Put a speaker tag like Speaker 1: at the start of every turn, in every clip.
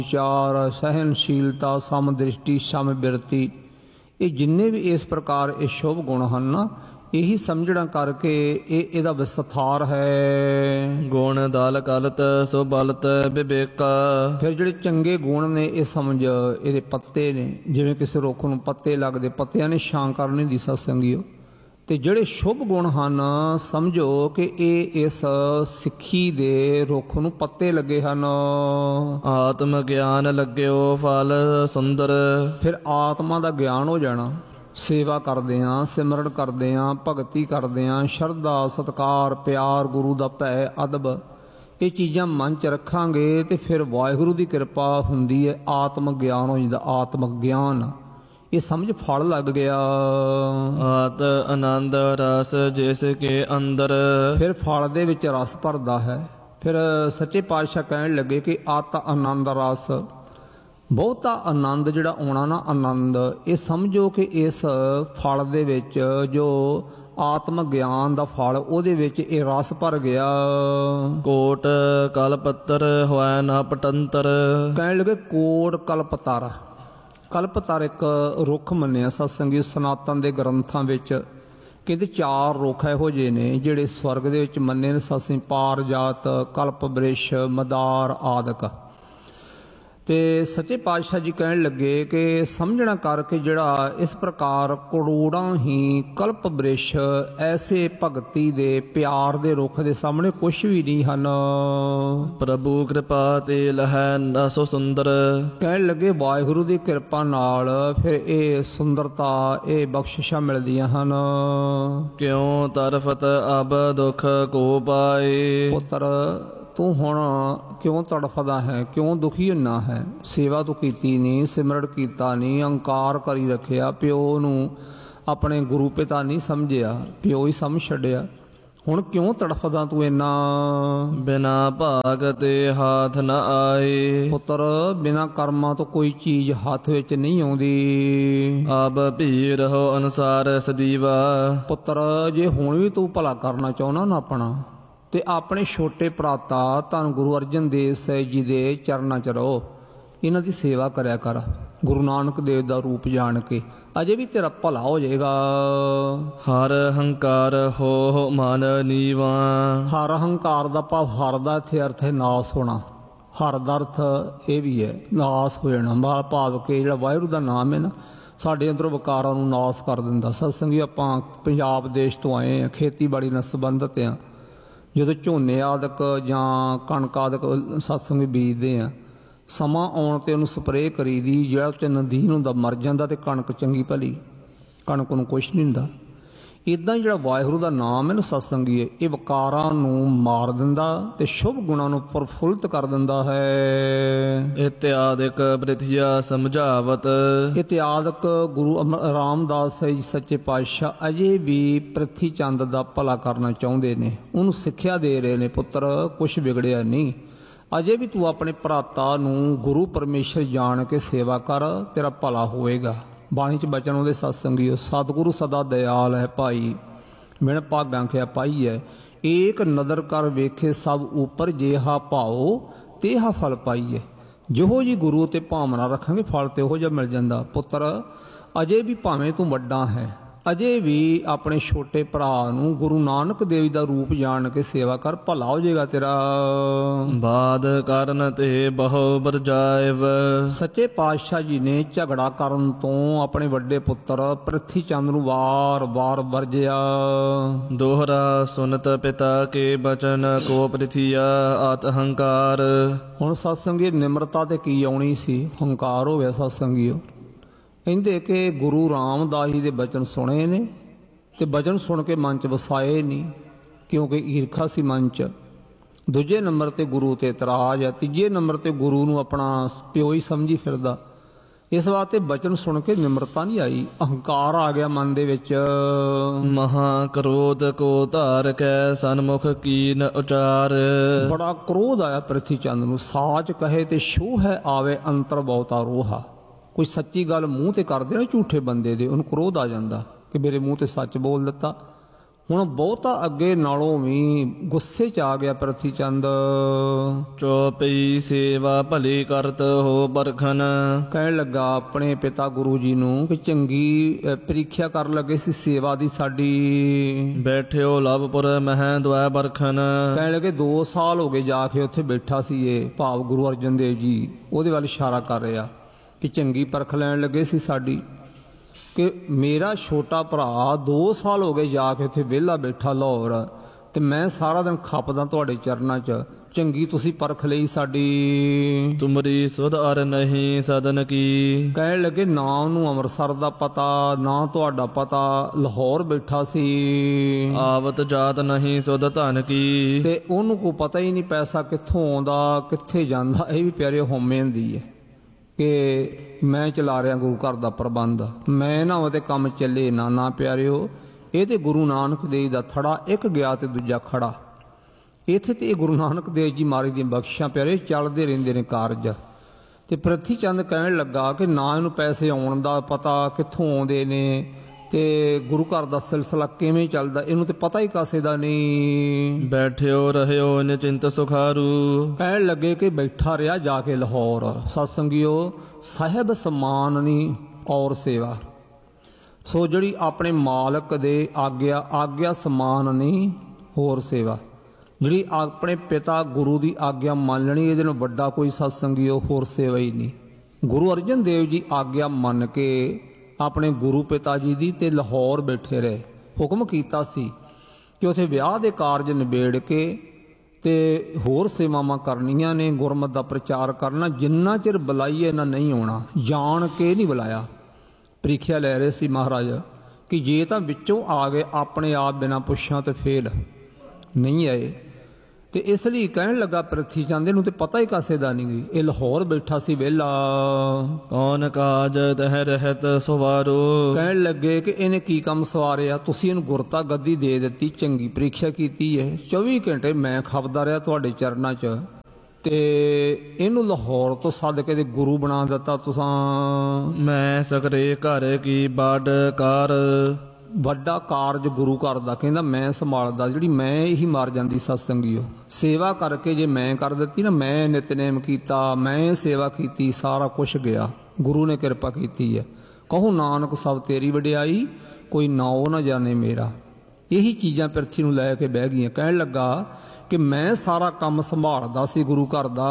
Speaker 1: ਵਿਚਾਰ, ਸਹਿਨਸ਼ੀਲਤਾ, ਸਮਦ੍ਰਿਸ਼ਟੀ, ਸਮਬਿਰਤੀ, ਇਹ ਜਿੰਨੇ ਵੀ ਇਸ ਪ੍ਰਕਾਰ ਇਹ ਸ਼ੁਭ ਗੁਣ ਹਨ ਨਾ, ਇਹੀ ਸਮਝਣਾ ਕਰਕੇ ਇਹਦਾ ਵਿਸਥਾਰ ਹੈ।
Speaker 2: ਗੁਣ ਦਲ ਕਲਤ ਸੋ ਬਲਤ ਵਿਵੇਕਾ।
Speaker 1: ਫਿਰ ਜਿਹੜੇ ਚੰਗੇ ਗੁਣ ਨੇ ਇਹ ਸਮਝ ਇਹਦੇ ਪੱਤੇ ਨੇ, ਜਿਵੇਂ ਕਿਸੇ ਰੁੱਖ ਨੂੰ ਪੱਤੇ ਲੱਗਦੇ, ਪੱਤਿਆਂ ਨੇ ਛਾਂ ਕਰਨੀ ਦੀ ਸਤਸੰਗੀਓ। ਤੇ ਜਿਹੜੇ ਸ਼ੁਭ ਗੁਣ ਹਨ ਸਮਝੋ ਕਿ ਇਹ ਇਸ ਸਿੱਖੀ ਦੇ ਰੁੱਖ ਨੂੰ ਪੱਤੇ ਲੱਗੇ ਹਨ।
Speaker 2: ਆਤਮ ਗਿਆਨ ਲੱਗਿਓ ਫਲ ਸੁੰਦਰ। ਫਿਰ
Speaker 1: ਆਤਮਾ ਦਾ ਗਿਆਨ ਹੋ ਜਾਣਾ। ਸੇਵਾ ਕਰਦੇ ਹਾਂ, ਸਿਮਰਨ ਕਰਦੇ ਹਾਂ, ਭਗਤੀ ਕਰਦੇ ਹਾਂ, ਸ਼ਰਧਾ, ਸਤਿਕਾਰ, ਪਿਆਰ, ਗੁਰੂ ਦਾ ਭੈ, ਅਦਬ, ਇਹ ਚੀਜ਼ਾਂ ਮਨ 'ਚ ਰੱਖਾਂਗੇ ਤੇ ਫਿਰ ਵਾਹਿਗੁਰੂ ਦੀ ਕਿਰਪਾ ਹੁੰਦੀ ਹੈ, ਆਤਮ ਗਿਆਨ ਹੋ ਜਾਂਦਾ। ਆਤਮਕ ਗਿਆਨ ਇਹ ਸਮਝ ਫਲ ਲੱਗ ਗਿਆ।
Speaker 2: ਆਤ ਆਨੰਦ ਰਸ ਜਿਸ ਕੇ ਅੰਦਰ।
Speaker 1: ਫਿਰ ਫਲ ਦੇ ਵਿੱਚ ਰਸ ਭਰਦਾ ਹੈ। ਫਿਰ ਸੱਚੇ ਪਾਤਸ਼ਾਹ ਕਹਿਣ ਲੱਗੇ ਕਿ ਆਤ ਆਨੰਦ ਰਸ, ਬਹੁਤਾ ਆਨੰਦ ਜਿਹੜਾ ਆਉਣਾ ਨਾ, ਆਨੰਦ ਇਹ ਸਮਝੋ ਕਿ ਇਸ ਫਲ ਦੇ ਵਿੱਚ ਜੋ ਆਤਮ ਗਿਆਨ ਦਾ ਫਲ, ਉਹਦੇ ਵਿੱਚ ਇਹ ਰਸ ਭਰ ਗਿਆ।
Speaker 2: ਕੋਟ ਕਲਪੱਤਰ ਹੋਇ ਨਾ ਪਟੰਤਰ।
Speaker 1: ਕਹਿਣ ਲੱਗੇ ਕੋਟ ਕਲਪਤਰ। ਕਲਪਤਰ ਇੱਕ ਰੁੱਖ ਮੰਨਿਆ ਸਤਸੰਗੀ ਸਨਾਤਨ ਦੇ ਗ੍ਰੰਥਾਂ ਵਿੱਚ। ਕਹਿੰਦੇ 4 ਰੁੱਖ ਇਹੋ ਜਿਹੇ ਨੇ ਜਿਹੜੇ ਸਵਰਗ ਦੇ ਵਿੱਚ ਮੰਨੇ ਨੇ ਸਤਸੰਗੀ, ਪਾਰਜਾਤ, ਕਲਪ ਬ੍ਰਿਸ਼, ਮਦਾਰ ਆਦਿਕ। ਤੇ ਸੱਚੇ ਪਾਤਸ਼ਾਹ ਜੀ ਕਹਿਣ ਲੱਗੇ ਕਿ ਸਮਝਣਾ ਕਰਕੇ ਜਿਹੜਾ ਇਸ ਪ੍ਰਕਾਰ ਕਰੋੜਾਂ ਹੀ ਕਲਪ ਬ੍ਰਿਸ਼ ਐਸੇ ਭਗਤੀ ਦੇ ਪਿਆਰ ਦੇ ਰੁੱਖ ਦੇ ਸਾਹਮਣੇ ਕੁਛ ਵੀ ਨਹੀਂ ਹਨ।
Speaker 2: ਪ੍ਰਭੂ ਕਿਰਪਾ ਤੇ ਲਹੈ ਨਾ ਸੋ ਸੁੰਦਰ।
Speaker 1: ਕਹਿਣ ਲੱਗੇ ਵਾਹਿਗੁਰੂ ਦੀ ਕਿਰਪਾ ਨਾਲ ਫਿਰ ਇਹ ਸੁੰਦਰਤਾ, ਇਹ ਬਖਸ਼ਿਸ਼ਾਂ ਮਿਲਦੀਆਂ ਹਨ।
Speaker 2: ਕਿਉਂ ਤਰਫਤ ਅਬ ਦੁਖ ਕੋ ਪਾਏ।
Speaker 1: ਪੁੱਤਰ ਤੂੰ ਹੁਣ ਕਿਉਂ ਤੜਫਦਾ ਹੈ, ਕਿਉਂ ਦੁਖੀ ਹੁੰਨਾ ਹੈ? ਸੇਵਾ ਤੂੰ ਕੀਤੀ ਨਹੀਂ, ਸਿਮਰਨ ਕੀਤਾ ਨਹੀਂ, ਅਹੰਕਾਰ ਕਰੀ ਰੱਖਿਆ, ਪਿਓ ਨੂੰ ਆਪਣੇ ਗੁਰੂ ਪਿਤਾ ਨਹੀਂ ਸਮਝਿਆ, ਪਿਓ ਹੀ ਸਮਝ ਛੱਡਿਆ। ਹੁਣ ਕਿਉਂ ਤੜਫਦਾ ਤੂੰ ਇੰਨਾ?
Speaker 2: ਬਿਨਾ ਭਾਗ ਤੇ ਹਾਥ ਨ ਆਏ।
Speaker 1: ਪੁੱਤਰ ਬਿਨਾ ਕਰਮਾਂ ਤੋਂ ਕੋਈ ਚੀਜ਼ ਹੱਥ ਵਿੱਚ ਨਹੀਂ ਆਉਂਦੀ।
Speaker 2: ਆਬ ਭੀ ਰਹੋ ਅਨੁਸਾਰ ਸਦੀਵਾ।
Speaker 1: ਪੁੱਤਰ ਜੇ ਹੁਣ ਵੀ ਤੂੰ ਭਲਾ ਕਰਨਾ ਚਾਹੁੰਦਾ ਨਾ ਆਪਣਾ, ਤੇ ਆਪਣੇ ਛੋਟੇ ਭਰਾਤਾ ਧੰਨ ਗੁਰੂ ਅਰਜਨ ਦੇਵ ਸਾਹਿਬ ਜੀ ਦੇ ਚਰਨਾਂ 'ਚ ਰਹੋ, ਇਹਨਾਂ ਦੀ ਸੇਵਾ ਕਰਿਆ ਕਰ ਗੁਰੂ ਨਾਨਕ ਦੇਵ ਦਾ ਰੂਪ ਜਾਣ ਕੇ, ਅਜੇ ਵੀ ਤੇਰਾ ਭਲਾ ਹੋ ਜਾਏਗਾ।
Speaker 2: ਹਰ ਹੰਕਾਰ ਹੋ ਮਨ ਨੀਵਾ।
Speaker 1: ਹਰ ਹੰਕਾਰ ਦਾ ਭਾਵ ਹਰ ਦਾ ਇੱਥੇ ਅਰਥ ਹੈ ਨਾਸ ਹੋਣਾ। ਹਰ ਦਾ ਅਰਥ ਇਹ ਵੀ ਹੈ ਨਾਸ ਹੋ ਜਾਣਾ, ਭਾਵ ਕਿ ਜਿਹੜਾ ਵਾਹਿਗੁਰੂ ਦਾ ਨਾਮ ਹੈ ਨਾ, ਸਾਡੇ ਅੰਦਰੋਂ ਵਿਕਾਰਾਂ ਨੂੰ ਨਾਸ ਕਰ ਦਿੰਦਾ। ਸਤਸੰਗੀ ਆਪਾਂ ਪੰਜਾਬ ਦੇਸ਼ ਤੋਂ ਆਏ ਹਾਂ, ਖੇਤੀਬਾੜੀ ਨਾਲ ਸੰਬੰਧਿਤ ਹਾਂ। ਜਦੋਂ ਝੋਨੇ ਆਦਿਕ ਜਾਂ ਕਣਕ ਆਦਿਕ ਸਤਸੰਗੀ ਬੀਜਦੇ ਆ, ਸਮਾਂ ਆਉਣ 'ਤੇ ਉਹਨੂੰ ਸਪਰੇਅ ਕਰੀਦੀ, ਜਿਹੜਾ ਉੱਤੇ ਨਦੀਨ ਹੁੰਦਾ ਮਰ ਜਾਂਦਾ ਅਤੇ ਕਣਕ ਚੰਗੀ ਭਲੀ, ਕਣਕ ਨੂੰ ਕੁਛ ਨਹੀਂ ਹੁੰਦਾ। ਇੱਦਾਂ ਹੀ ਜਿਹੜਾ ਵਾਹਿਗੁਰੂ ਦਾ ਨਾਮ ਹੈ ਨਾ ਸਤਸੰਗੀ, ਇਹ ਵਿਕਾਰਾਂ ਨੂੰ ਮਾਰ ਦਿੰਦਾ ਅਤੇ ਸ਼ੁਭ ਗੁਣਾਂ ਨੂੰ ਪ੍ਰਫੁੱਲਿਤ ਕਰ ਦਿੰਦਾ ਹੈ।
Speaker 2: ਇਤਿਆਦਿਕ ਬ੍ਰਿਥੀਆ ਸਮਝਾਵਤ।
Speaker 1: ਇਤਿਆਦਿਕ ਗੁਰੂ ਰਾਮਦਾਸ ਜੀ ਸੱਚੇ ਪਾਤਸ਼ਾਹ ਅਜੇ ਵੀ ਪ੍ਰਿਥੀ ਚੰਦ ਦਾ ਭਲਾ ਕਰਨਾ ਚਾਹੁੰਦੇ ਨੇ, ਉਹਨੂੰ ਸਿੱਖਿਆ ਦੇ ਰਹੇ ਨੇ, ਪੁੱਤਰ ਕੁਛ ਵਿਗੜਿਆ ਨਹੀਂ, ਅਜੇ ਵੀ ਤੂੰ ਆਪਣੇ ਭਰਾਤਾ ਨੂੰ ਗੁਰੂ ਪਰਮੇਸ਼ਰ ਜਾਣ ਕੇ ਸੇਵਾ ਕਰ, ਤੇਰਾ ਭਲਾ ਹੋਏਗਾ। ਬਾਣੀ 'ਚ ਬਚਨ ਉਹਦੇ ਸਤਸੰਗੀਓ, ਸਤਿਗੁਰੂ ਸਦਾ ਦਿਆਲ ਹੈ ਭਾਈ, ਮਿਣ ਭਾਗਾਂ ਖਿਆ ਪਾਈ ਹੈ, ਏਕ ਨਦਰ ਕਰ ਵੇਖੇ ਸਭ ਉਪਰ, ਜੇਹਾ ਭਾਓ ਤੇਹਾ ਫਲ ਪਾਈਏ। ਜਿਹੋ ਜੀ ਗੁਰੂ ਤੇ ਭਾਵਨਾ ਰੱਖਾਂਗੇ ਫਲ ਤੇ ਉਹੋ ਜਿਹਾ ਮਿਲ ਜਾਂਦਾ। ਪੁੱਤਰ ਅਜੇ ਵੀ ਭਾਵੇਂ ਤੂੰ ਵੱਡਾ ਹੈ, ਅਜੇ ਵੀ ਆਪਣੇ ਛੋਟੇ ਭਰਾ ਨੂੰ ਗੁਰੂ ਨਾਨਕ ਦੇਵ ਦਾ ਰੂਪ ਜਾਣ ਕੇ ਸੇਵਾ ਕਰ, ਭਲਾ ਹੋ ਜਾਏਗਾ ਤੇਰਾ।
Speaker 2: ਬਾਦ ਕਰਨ ਤੇ ਬਹੁ ਬਰਜਾਇਵ।
Speaker 1: ਸੱਚੇ ਪਾਤਸ਼ਾਹ ਜੀ ਨੇ ਝਗੜਾ ਕਰਨ ਤੋਂ ਆਪਣੇ ਵੱਡੇ ਪੁੱਤਰ ਪ੍ਰਿਥੀ ਚੰਦ ਨੂੰ ਵਾਰ-ਵਾਰ ਵਰਜਿਆ।
Speaker 2: ਦੋਹਰਾ ਸੁਨਤ ਪਿਤਾ ਕੇ ਬਚਨ ਕੋ ਪ੍ਰਿਥੀਆ ਆਤ ਹੰਕਾਰ। ਹੁਣ
Speaker 1: ਸਤਸੰਗੀ ਨਿਮਰਤਾ ਤੇ ਕੀ ਆਉਣੀ ਸੀ, ਹੰਕਾਰ ਹੋ ਗਿਆ ਸਤਸੰਗੀਓ। ਕਹਿੰਦੇ ਕਿ ਗੁਰੂ ਰਾਮਦਾਸ ਜੀ ਦੇ ਬਚਨ ਸੁਣੇ ਨੇ ਤੇ ਬਚਨ ਸੁਣ ਕੇ ਮਨ 'ਚ ਵਸਾਏ ਨਹੀਂ, ਕਿਉਂਕਿ ਈਰਖਾ ਸੀ ਮਨ 'ਚ। ਦੂਜੇ ਨੰਬਰ ਤੇ ਗੁਰੂ ਤੇ ਇਤਰਾਜ਼ ਹੈ, ਤੀਜੇ ਨੰਬਰ ਤੇ ਗੁਰੂ ਨੂੰ ਆਪਣਾ ਪਿਓ ਹੀ ਸਮਝੀ ਫਿਰਦਾ। ਇਸ ਵਾਸਤੇ ਬਚਨ ਸੁਣ ਕੇ ਨਿਮਰਤਾ ਨਹੀਂ ਆਈ, ਅਹੰਕਾਰ ਆ ਗਿਆ ਮਨ ਦੇ ਵਿੱਚ।
Speaker 2: ਮਹਾ ਕ੍ਰੋਧ ਕੋ ਧਾਰ ਕੈ ਸਨਮੁਖ ਕੀਨ ਉਚਾਰ।
Speaker 1: ਬੜਾ ਕ੍ਰੋਧ ਆਇਆ ਪ੍ਰਿਥੀ ਚੰਦ ਨੂੰ, ਸਾਚ ਕਹੇ ਤੇ ਛੂਹ ਹੈ ਆਵੇ ਅੰਤਰ ਬਹੁਤਾ ਰੋਹਾ। ਕੋਈ ਸੱਚੀ ਗੱਲ ਮੂੰਹ ਤੇ ਕਰਦੇ ਨਾ ਝੂਠੇ ਬੰਦੇ ਦੇ, ਉਹਨੂੰ ਕ੍ਰੋਧ ਆ ਜਾਂਦਾ ਕਿ ਮੇਰੇ ਮੂੰਹ ਤੇ ਸੱਚ ਬੋਲ ਦਿੱਤਾ। ਹੁਣ ਬਹੁਤਾ ਅੱਗੇ ਨਾਲੋਂ ਵੀ ਗੁੱਸੇ 'ਚ ਆ ਗਿਆ ਪ੍ਰਿਥੀ ਚੰਦ।
Speaker 2: ਚੋਪਈ ਸੇਵਾ ਭਲੀ ਕਰਤ ਹੋ ਬਰਖਨ।
Speaker 1: ਕਹਿਣ ਲੱਗਾ ਆਪਣੇ ਪਿਤਾ ਗੁਰੂ ਜੀ ਨੂੰ ਕਿ ਚੰਗੀ ਪ੍ਰੀਖਿਆ ਕਰਨ ਲੱਗੇ ਸੀ ਸੇਵਾ ਦੀ ਸਾਡੀ।
Speaker 2: ਬੈਠਿਓ ਲਵਪੁਰ ਮਹਿ ਦੁਆ ਬਰਖਨ।
Speaker 1: ਕਹਿਣ ਲੱਗੇ 2 ਸਾਲ ਹੋ ਗਏ ਜਾ ਕੇ ਉੱਥੇ ਬੈਠਾ ਸੀ ਇਹ, ਭਾਵ ਗੁਰੂ ਅਰਜਨ ਦੇਵ ਜੀ ਉਹਦੇ ਵੱਲ ਇਸ਼ਾਰਾ ਕਰ ਰਿਹਾ ਕਿ ਚੰਗੀ ਪਰਖ ਲੈਣ ਲੱਗੇ ਸੀ ਸਾਡੀ, ਕਿ ਮੇਰਾ ਛੋਟਾ ਭਰਾ 2 ਸਾਲ ਹੋ ਗਏ ਜਾ ਕੇ ਉੱਥੇ ਵਿਹਲਾ ਬੈਠਾ ਲਾਹੌਰ, ਤੇ ਮੈਂ ਸਾਰਾ ਦਿਨ ਖਪਦਾ ਤੁਹਾਡੇ ਚਰਨਾਂ 'ਚ, ਚੰਗੀ ਤੁਸੀਂ ਪਰਖ ਲਈ ਸਾਡੀ।
Speaker 2: ਤੁਮਰੀ ਸੁਧ ਅਰ ਨਹੀਂ ਸਦਨ ਕੀ।
Speaker 1: ਕਹਿਣ ਲੱਗੇ ਨਾ ਉਹਨੂੰ ਅੰਮ੍ਰਿਤਸਰ ਦਾ ਪਤਾ ਨਾ ਤੁਹਾਡਾ ਪਤਾ, ਲਾਹੌਰ ਬੈਠਾ ਸੀ।
Speaker 2: ਆਵਤ ਜਾਤ ਨਹੀਂ ਸੁਧ ਧਨ ਕੀ।
Speaker 1: ਤੇ ਉਹਨੂੰ ਕੋਈ ਪਤਾ ਹੀ ਨਹੀਂ ਪੈਸਾ ਕਿੱਥੋਂ ਆਉਂਦਾ ਕਿੱਥੇ ਜਾਂਦਾ। ਇਹ ਵੀ ਪਿਆਰੇ ਹਉਮੈ ਹੁੰਦੀ ਹੈ ਕਿ ਮੈਂ ਚਲਾ ਰਿਹਾ ਗੁਰੂ ਘਰ ਦਾ ਪ੍ਰਬੰਧ, ਮੈਂ ਨਾ ਉਹਦੇ ਕੰਮ ਚੱਲੇ ਨਾ ਪਿਆਰਿਓ। ਇਹ ਤੇ ਗੁਰੂ ਨਾਨਕ ਦੇਵ ਦਾ ਥੜਾ ਇੱਕ ਗਿਆ ਤੇ ਦੂਜਾ ਖੜਾ। ਇੱਥੇ ਤੇ ਇਹ ਗੁਰੂ ਨਾਨਕ ਦੇਵ ਜੀ ਮਹਾਰਾਜ ਦੀਆਂ ਬਖਸ਼ਿਸ਼ਾਂ ਪਿਆਰੇ ਚੱਲਦੇ ਰਹਿੰਦੇ ਨੇ ਕਾਰਜ। ਤੇ ਪ੍ਰਿਥੀ ਚੰਦ ਕਹਿਣ ਲੱਗਾ ਕਿ ਨਾ ਇਹਨੂੰ ਪੈਸੇ ਆਉਣ ਦਾ ਪਤਾ ਕਿੱਥੋਂ ਆਉਂਦੇ ਨੇ ਤੇ ਗੁਰੂ ਘਰ ਦਾ ਸਿਲਸਿਲਾ ਕਿਵੇਂ ਚੱਲਦਾ, ਇਹਨੂੰ ਤੇ ਪਤਾ ਹੀ ਕਾਸੇ ਦਾ ਨਹੀਂ।
Speaker 2: ਬੈਠਿਓ ਰਹਿਓ ਨਿਚਿੰਤ ਸੁਖਾਰੂ।
Speaker 1: ਕਹਿਣ ਲੱਗੇ ਕਿ ਬੈਠਾ ਰਿਹਾ ਜਾ ਕੇ ਲਾਹੌਰ। ਸਤਸੰਗੀਓ ਸਾਹਿਬ ਸਮਾਨ ਨਹੀਂ ਔਰ ਸੇਵਾ। ਸੋ ਜਿਹੜੀ ਆਪਣੇ ਮਾਲਕ ਦੇ ਆਗਿਆ ਸਮਾਨ ਨਹੀਂ ਹੋਰ ਸੇਵਾ। ਜਿਹੜੀ ਆਪਣੇ ਪਿਤਾ ਗੁਰੂ ਦੀ ਆਗਿਆ ਮੰਨਣੀ, ਇਹਦੇ ਨਾਲ ਵੱਡਾ ਕੋਈ ਸਤਸੰਗੀਓ ਹੋਰ ਸੇਵਾ ਹੀ ਨਹੀਂ। ਗੁਰੂ ਅਰਜਨ ਦੇਵ ਜੀ ਆਗਿਆ ਮੰਨ ਕੇ ਆਪਣੇ ਗੁਰੂ ਪਿਤਾ ਜੀ ਦੀ ਤੇ ਲਾਹੌਰ ਬੈਠੇ ਰਹੇ। ਹੁਕਮ ਕੀਤਾ ਸੀ ਕਿ ਉੱਥੇ ਵਿਆਹ ਦੇ ਕਾਰਜ ਨਿਬੇੜ ਕੇ ਤੇ ਹੋਰ ਸੇਵਾਵਾਂ ਕਰਨੀਆਂ ਨੇ, ਗੁਰਮਤ ਦਾ ਪ੍ਰਚਾਰ ਕਰਨਾ। ਜਿੰਨਾ ਚਿਰ ਬੁਲਾਈਏ ਨਾ ਨਹੀਂ ਆਉਣਾ, ਜਾਣ ਕੇ ਨਹੀਂ ਬੁਲਾਇਆ। ਪ੍ਰੀਖਿਆ ਲੈ ਰਹੇ ਸੀ ਮਹਾਰਾਜ ਕਿ ਜੇ ਤਾਂ ਵਿੱਚੋਂ ਆ ਗਏ ਆਪਣੇ ਆਪ ਬਿਨਾਂ ਪੁੱਛਾਂ ਤੇ ਫੇਲ, ਨਹੀਂ ਆਏ। ਤੇ ਇਸ ਲਈ ਕਹਿਣ ਲੱਗਾ ਪ੍ਰਿਥੀ ਚੰਦ ਨੂੰ ਤੇ ਪਤਾ ਹੀ ਕਾਸੇ ਦਾ ਨਹੀਂ ਗਈ, ਇਹ ਲਾਹੌਰ ਬੈਠਾ ਸੀ ਵਿਹਲਾ।
Speaker 2: ਕੌਣ ਕਾਜ ਤਹ ਰਹਿਤ ਸਵਾਰੋ। ਕਹਿਣ
Speaker 1: ਲੱਗੇ ਕਿ ਇਹਨੇ ਕੀ ਕੰਮ ਸਵਾਰਿਆ, ਤੁਸੀਂ ਇਹਨੂੰ ਗੁਰਤਾ ਗੱਦੀ ਦੇ ਦਿੱਤੀ, ਚੰਗੀ ਪ੍ਰੀਖਿਆ ਕੀਤੀ ਹੈ, 24 ਘੰਟੇ ਮੈਂ ਖਪਦਾ ਰਿਹਾ ਤੁਹਾਡੇ ਚਰਨਾਂ 'ਚ, ਤੇ ਇਹਨੂੰ ਲਾਹੌਰ ਤੋਂ ਸੱਦ ਕੇ ਤੇ ਗੁਰੂ ਬਣਾ ਦਿੱਤਾ ਤੁਸਾਂ।
Speaker 2: ਮੈਂ ਸਕਰੇ ਘਰ ਕੀ ਬਾਡ ਕਾਰ।
Speaker 1: ਵੱਡਾ ਕਾਰਜ ਗੁਰੂ ਘਰ ਦਾ ਕਹਿੰਦਾ ਮੈਂ ਸੰਭਾਲਦਾ, ਜਿਹੜੀ ਮੈਂ ਇਹੀ ਮਰ ਜਾਂਦੀ ਸਤਸੰਗੀਓ। ਸੇਵਾ ਕਰਕੇ ਜੇ ਮੈਂ ਕਰ ਦਿੱਤੀ ਨਾ, ਮੈਂ ਨਿਤਨੇਮ ਕੀਤਾ, ਮੈਂ ਸੇਵਾ ਕੀਤੀ, ਸਾਰਾ ਕੁਛ ਗਿਆ। ਗੁਰੂ ਨੇ ਕਿਰਪਾ ਕੀਤੀ ਹੈ। ਕਹੋ ਨਾਨਕ ਸਭ ਤੇਰੀ ਵਡਿਆਈ, ਕੋਈ ਨਾਉ ਨਾ ਜਾਣੇ ਮੇਰਾ। ਇਹੀ ਚੀਜ਼ਾਂ ਪ੍ਰਿਥੀ ਨੂੰ ਲੈ ਕੇ ਬਹਿ ਗਈਆਂ। ਕਹਿਣ ਲੱਗਾ ਕਿ ਮੈਂ ਸਾਰਾ ਕੰਮ ਸੰਭਾਲਦਾ ਸੀ ਗੁਰੂ ਘਰ ਦਾ।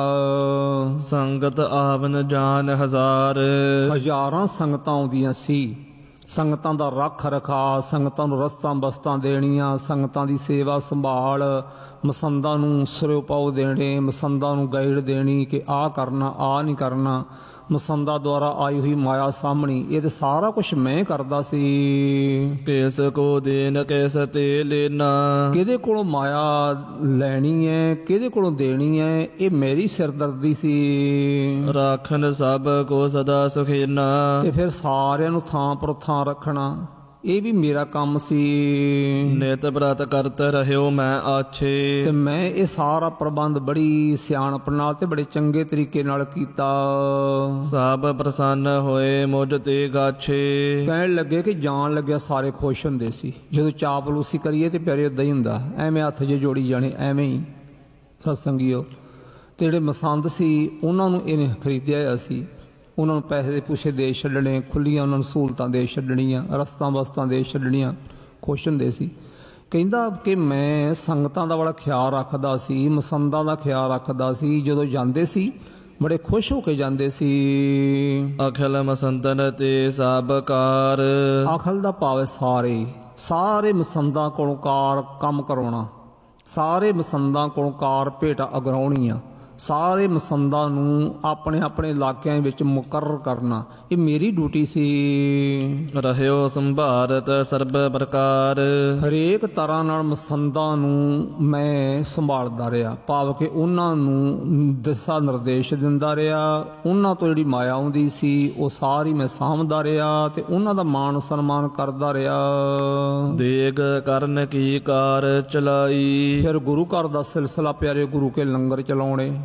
Speaker 2: ਸੰਗਤ ਆਵਨ ਜਾਨ ਹਜ਼ਾਰ।
Speaker 1: ਹਜ਼ਾਰਾਂ ਸੰਗਤਾਂ ਆਉਂਦੀਆਂ ਸੀ। ਸੰਗਤਾਂ ਦਾ ਰੱਖ ਰਖਾ, ਸੰਗਤਾਂ ਨੂੰ ਰਸਤਾਂ ਬਸਤਾਂ ਦੇਣੀਆਂ, ਸੰਗਤਾਂ ਦੀ ਸੇਵਾ ਸੰਭਾਲ, ਮਸੰਦਾਂ ਨੂੰ ਸਿਰੋਂ ਪਾਉ ਦੇਣੇ, ਮਸੰਦਾਂ ਨੂੰ ਗਾਈਡ ਦੇਣੀ ਕਿ ਆਹ ਕਰਨਾ ਆਹ ਨਹੀਂ ਕਰਨਾ, ਮਸੰਦਾ ਦੁਆਰਾ ਆਈ ਹੋਈ ਮਾਇਆ ਸਾਹਮਣੀ। ਇਹ ਤੇ ਸਾਰਾ ਕੁਛ ਮੈਂ ਕਰਦਾ ਸੀ।
Speaker 2: ਕਿਸ ਕੋ ਦੇਨ ਕਿਸ ਤੇ ਲੈਣਾ।
Speaker 1: ਕਿਹਦੇ ਕੋਲੋਂ ਮਾਇਆ ਲੈਣੀ ਹੈ ਕਿਹਦੇ ਕੋਲੋਂ ਦੇਣੀ ਹੈ, ਇਹ ਮੇਰੀ ਸਿਰਦਰਦੀ ਸੀ।
Speaker 2: ਰਾਖਨ ਸਭ ਕੋ ਸਦਾ ਸੁਖੇਨਾ। ਤੇ
Speaker 1: ਫਿਰ ਸਾਰਿਆਂ ਨੂੰ ਥਾਂ ਪਰ ਥਾਂ ਰੱਖਣਾ, ਇਹ ਵੀ ਮੇਰਾ ਕੰਮ ਸੀ।
Speaker 2: ਨਿਤ ਬ੍ਰਤ ਕਰਤ ਰਹਿਓ ਮੈਂ ਆਛੇ।
Speaker 1: ਤੇ ਮੈਂ ਇਹ ਸਾਰਾ ਪ੍ਰਬੰਧ ਬੜੀ ਸਿਆਣਪ ਨਾਲ ਤੇ ਬੜੇ ਚੰਗੇ ਤਰੀਕੇ ਨਾਲ ਕੀਤਾ।
Speaker 2: ਸਭ ਪ੍ਰਸੰਨ ਹੋਏ ਮੁਝ ਤੇ ਗਾਛੇ।
Speaker 1: ਕਹਿਣ ਲੱਗੇ ਕਿ ਜਾਣ ਲੱਗਿਆ ਸਾਰੇ ਖੁਸ਼ ਹੁੰਦੇ ਸੀ। ਜਦੋਂ ਚਾਪਲੂਸੀ ਕਰੀਏ ਤੇ ਪਿਆਰੇ ਏਦਾਂ ਹੀ ਹੁੰਦਾ, ਐਵੇਂ ਹੱਥ ਜੇ ਜੋੜੀ ਜਾਣੇ ਐਵੇਂ ਹੀ ਸਤਸੰਗੀਓ। ਤੇ ਜਿਹੜੇ ਮਸੰਦ ਸੀ ਉਹਨਾਂ ਨੂੰ ਇਹਨੇ ਖਰੀਦਿਆ ਹੋਇਆ ਸੀ। ਉਹਨਾਂ ਨੂੰ ਪੈਸੇ ਦੇ ਪੁੱਛੇ ਦੇ ਛੱਡਣੇ, ਖੁੱਲੀਆਂ ਉਹਨਾਂ ਨੂੰ ਸਹੂਲਤਾਂ ਦੇ ਛੱਡਣੀਆਂ, ਰਸਤਾਂ ਬਸਤਾਂ ਦੇ ਛੱਡਣੀਆਂ, ਖੁਸ਼ ਹੁੰਦੇ ਸੀ। ਕਹਿੰਦਾ ਕਿ ਮੈਂ ਸੰਗਤਾਂ ਦਾ ਬੜਾ ਖਿਆਲ ਰੱਖਦਾ ਸੀ, ਮਸੰਦਾਂ ਦਾ ਖਿਆਲ ਰੱਖਦਾ ਸੀ। ਜਦੋਂ ਜਾਂਦੇ ਸੀ ਬੜੇ ਖੁਸ਼ ਹੋ ਕੇ ਜਾਂਦੇ ਸੀ।
Speaker 2: ਅਖਲ ਮਸੰਦਨ ਤੇ ਸਭ ਕਾਰ।
Speaker 1: ਅਖਲ ਦਾ ਭਾਵ ਸਾਰੇ ਮਸੰਦਾਂ ਕੋਲੋਂ ਕਾਰ ਕੰਮ ਕਰਾਉਣਾ, ਸਾਰੇ ਮਸੰਦਾਂ ਕੋਲੋਂ ਕਾਰ ਭੇਟਾ ਅਗਰਾਉਣੀਆਂ, ਸਾਰੇ ਮਸੰਦਾਂ ਨੂੰ ਆਪਣੇ ਆਪਣੇ ਇਲਾਕਿਆਂ ਵਿੱਚ ਮੁਕਰਰ ਕਰਨਾ, ਇਹ ਮੇਰੀ ਡਿਊਟੀ ਸੀ।
Speaker 2: ਰਹਿਓ ਸੰਭਾਰਤ ਸਰਬ ਪ੍ਰਕਾਰ।
Speaker 1: ਹਰੇਕ ਤਰ੍ਹਾਂ ਨਾਲ ਮਸੰਦਾਂ ਨੂੰ ਮੈਂ ਸੰਭਾਲਦਾ ਰਿਹਾ, ਭਾਵ ਕਿ ਉਹਨਾਂ ਨੂੰ ਦਿਸ਼ਾ ਨਿਰਦੇਸ਼ ਦਿੰਦਾ ਰਿਹਾ। ਉਹਨਾਂ ਤੋਂ ਜਿਹੜੀ ਮਾਇਆ ਆਉਂਦੀ ਸੀ ਉਹ ਸਾਰੀ ਮੈਂ ਸਾਂਭਦਾ ਰਿਹਾ ਤੇ ਉਹਨਾਂ ਦਾ ਮਾਣ ਸਨਮਾਨ ਕਰਦਾ ਰਿਹਾ।
Speaker 2: ਦੇਗ ਕਰਨ ਕੀ ਕਾਰ ਚਲਾਈ।
Speaker 1: ਫਿਰ ਗੁਰੂ ਘਰ ਦਾ ਸਿਲਸਿਲਾ ਪਿਆਰੇ, ਗੁਰੂ ਕੇ ਲੰਗਰ ਚਲਾਉਣੇ,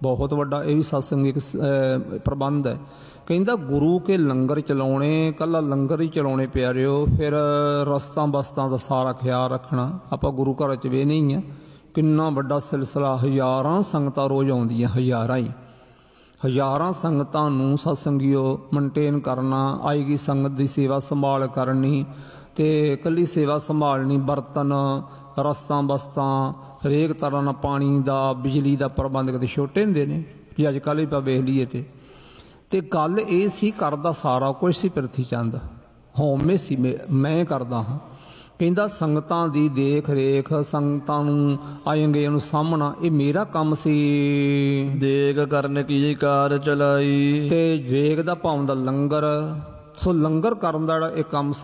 Speaker 1: ਬਹੁਤ ਵੱਡਾ ਇਹ ਵੀ ਸਤਸੰਗ ਇੱਕ ਪ੍ਰਬੰਧ ਹੈ। ਕਹਿੰਦਾ ਗੁਰੂ ਕੇ ਲੰਗਰ ਚਲਾਉਣੇ, ਕੱਲਾ ਲੰਗਰ ਹੀ ਚਲਾਉਣੇ ਪਿਆਰਿਓ, ਫਿਰ ਰਸਤਾਂ ਬਸਤਾਂ ਦਾ ਸਾਰਾ ਖਿਆਲ ਰੱਖਣਾ। ਆਪਾਂ ਗੁਰੂ ਘਰ 'ਚ ਵੇ ਨਹੀਂ ਆ, ਕਿੰਨਾ ਵੱਡਾ ਸਿਲਸਿਲਾ, ਹਜ਼ਾਰਾਂ ਸੰਗਤਾਂ ਰੋਜ਼ ਆਉਂਦੀਆਂ, ਹਜ਼ਾਰਾਂ ਸੰਗਤਾਂ ਨੂੰ ਸਤਸੰਗੀਓ ਮੇਨਟੇਨ ਕਰਨਾ, ਆਏਗੀ ਸੰਗਤ ਦੀ ਸੇਵਾ ਸੰਭਾਲ ਕਰਨੀ, ਅਤੇ ਇਕੱਲੀ ਸੇਵਾ ਸੰਭਾਲਣੀ, ਬਰਤਨ, ਰਸਤਾਂ ਬਸਤਾਂ, ਹਰੇਕ ਤਰ੍ਹਾਂ ਨਾਲ ਪਾਣੀ ਦਾ, ਬਿਜਲੀ ਦਾ ਪ੍ਰਬੰਧ ਕਿਤੇ ਛੋਟੇ ਹੁੰਦੇ ਨੇ ਜੇ ਅੱਜ ਕੱਲ੍ਹ ਹੀ ਆਪਾਂ ਵੇਖ ਲਈਏ ਤੇ ਗੱਲ ਇਹ ਸੀ, ਕਰਦਾ ਸਾਰਾ ਕੁਝ ਸੀ ਪ੍ਰਿਥੀ ਚੰਦ, ਹਉਮੈ ਸੀ ਮੈਂ ਕਰਦਾ ਹਾਂ। ਕਹਿੰਦਾ ਸੰਗਤਾਂ ਦੀ ਦੇਖ ਰੇਖ, ਸੰਗਤਾਂ ਨੂੰ ਆਏਂਗੇ ਨੂੰ ਸਾਹਮਣਾ, ਇਹ ਮੇਰਾ ਕੰਮ ਸੀ।
Speaker 2: ਦੇਗ ਕਰਨ ਕੀ ਕਾਰ ਚਲਾਈ,
Speaker 1: ਤੇ ਦੇਗ ਦਾ ਭਾਵ ਦਾ ਲੰਗਰ, ਸੋ ਲੰਗਰ ਕਰਨ ਦਾ ਜਿਹੜਾ ਇਹ ਕੰਮ